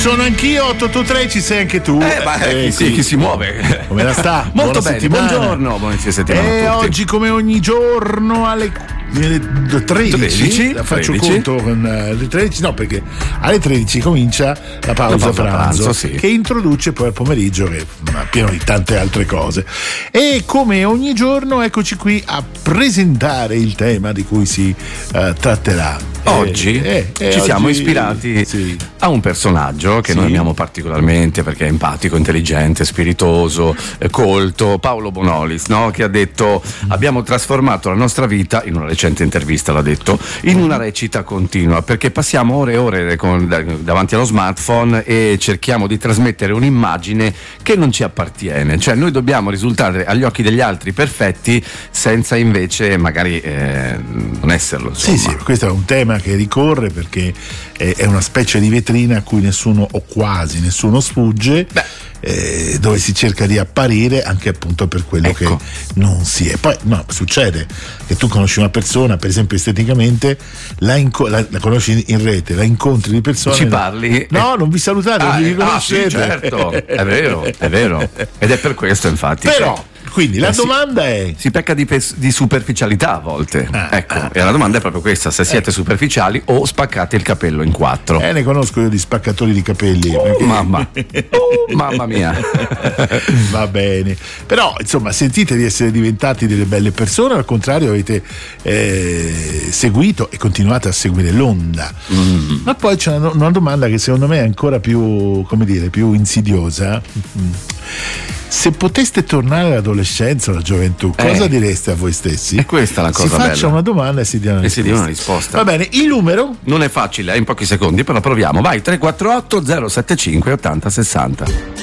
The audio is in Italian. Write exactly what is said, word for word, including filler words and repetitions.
Sono anch'io, otto otto tre, ci sei anche tu. Eh, ma eh, sì, chi si muove. Come la sta? Molto Buona bene, settimana. buongiorno, buona settimana E a tutti. oggi, come ogni giorno, alle tredici, tredici la faccio tredici. conto con uh, le tredici, no, perché alle tredici comincia la pausa, La pausa pranzo, pranzo, sì. che introduce poi al pomeriggio, che è pieno di tante altre cose. E come ogni giorno, eccoci qui a presentare il tema di cui si uh, tratterà. Oggi eh, eh, ci oggi, siamo ispirati sì. a un personaggio che Sì. noi amiamo particolarmente perché è empatico, intelligente, spiritoso, eh, colto, Paolo Bonolis, no? Che ha detto: abbiamo trasformato la nostra vita, in una recente intervista l'ha detto, in una recita continua, perché passiamo ore e ore con, davanti allo smartphone e cerchiamo di trasmettere un'immagine che non ci appartiene, cioè noi dobbiamo risultare agli occhi degli altri perfetti senza invece magari eh, non esserlo, insomma. Sì, sì, questo è un tema che ricorre perché è, è una specie di vetrina a cui nessuno o quasi nessuno sfugge, eh, dove si cerca di apparire anche appunto per quello Ecco. che non si è. Poi no, succede che tu conosci una persona, per esempio esteticamente, la, inco- la, la conosci in rete, la incontri di persona. Ci parli? No, non vi salutate, non Ah, vi eh, riconoscete. ah, sì, certo, è vero, è vero. Ed è per questo, infatti. Però, che- quindi la Eh, si- domanda è: Si pecca di, pes- di superficialità a volte. Ah, ecco, ah, e la domanda è proprio questa: se siete superficiali o spaccate il capello in quattro. eh, ne conosco io di spaccatori di capelli. Oh, perché- mamma, oh, mamma mia. Va bene, però insomma sentite di essere diventati delle belle persone o al contrario avete eh, seguito e continuate a seguire l'onda? Mm. Ma poi c'è una, una domanda che secondo me è ancora più, come dire, più insidiosa. Mm. Se poteste tornare all'adolescenza o alla gioventù, Eh. cosa direste a voi stessi? È questa la cosa si faccia bella. una domanda e si dia una E si risposta. dia una risposta. Va bene, il numero? Non è facile, eh, in pochi secondi, però proviamo. Vai, tre quattro otto zero sette cinque ottanta sessanta.